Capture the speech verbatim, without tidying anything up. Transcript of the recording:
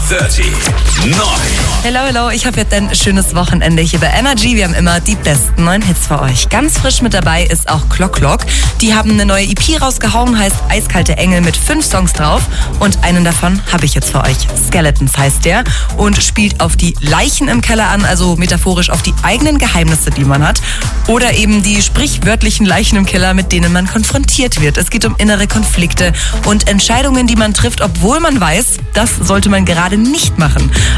dreißig neun. Hello, hello, ich habe jetzt ein schönes Wochenende hier bei Energy. Wir haben immer die besten neuen Hits für euch. Ganz frisch mit dabei ist auch Clock Clock. Die haben eine neue E P rausgehauen, heißt Eiskalte Engel mit fünf Songs drauf. Und einen davon habe ich jetzt für euch. Skeletons heißt der und spielt auf die Leichen im Keller an, also metaphorisch auf die eigenen Geheimnisse, die man hat. Oder eben die sprichwörtlichen Leichen im Keller, mit denen man konfrontiert wird. Es geht um innere Konflikte und Entscheidungen, die man trifft, obwohl man weiß, das sollte man gerade nicht machen.